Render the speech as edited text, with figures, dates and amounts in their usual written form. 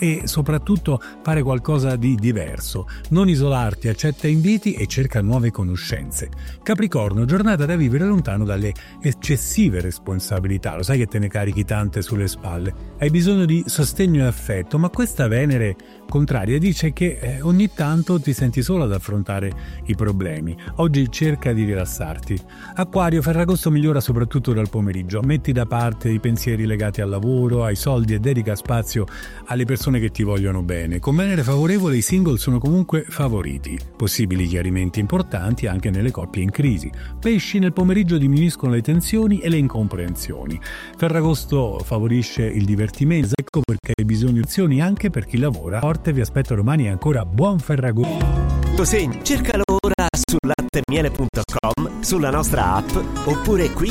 e soprattutto fare qualcosa di diverso. Non isolarti, accetta inviti e cerca nuove conoscenze. Capricorno, giornata da vivere lontano dalle eccessive responsabilità. Lo sai che te ne carichi tante sulle spalle. Hai bisogno di sostegno e affetto, ma questa Venere contraria dice che ogni tanto ti senti solo ad affrontare i problemi. Oggi cerca di rilassarti. Acquario, Ferragosto migliora soprattutto dal pomeriggio. Metti da parte i pensieri legati al lavoro, ai soldi e dedica spazio alle persone che ti vogliono bene. Con Venere favorevole i single sono comunque favoriti. Possibili chiarimenti importanti anche nelle coppie in crisi. Pesci, nel pomeriggio diminuiscono le tensioni e le incomprensioni. Ferragosto favorisce il divertimento, ecco perché hai bisogno di azioni anche per chi lavora. Forte, vi aspetto domani e ancora buon Ferragosto. Cercalo ora su latemiele.com, sulla nostra app oppure qui